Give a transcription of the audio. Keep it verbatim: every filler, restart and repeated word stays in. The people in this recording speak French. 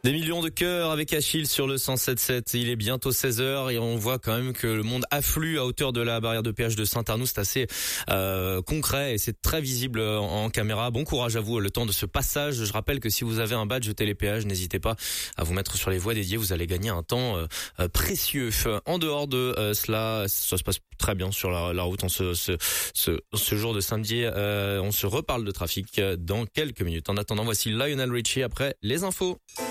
Des millions de cœurs avec Achille sur le cent sept sept. Il est bientôt seize heures et on voit quand même que le monde afflue à hauteur de la barrière de péage de Saint-Arnoux. C'est assez euh, concret et c'est très visible en, en caméra. Bon courage à vous le temps de ce passage. Je rappelle que si vous avez un badge télépéage, n'hésitez pas à vous mettre sur les voies dédiées. Vous allez gagner un temps euh, précieux. En dehors de euh, cela, ça se passe très bien sur la, la route. En ce, ce, ce, ce jour de samedi, euh, on se reparle de trafic dans quelques minutes. En attendant, voici Lionel Richie après les infos.